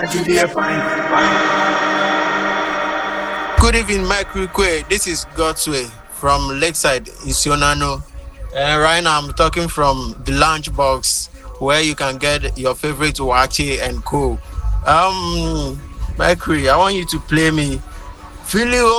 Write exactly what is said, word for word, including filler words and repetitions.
Good evening, Mike Rikwe. This is Godsway from Lakeside in Sionano. And right now I'm talking from the lunch box where you can get your favorite wache and co. Um, Mike, I want you to play me Feeling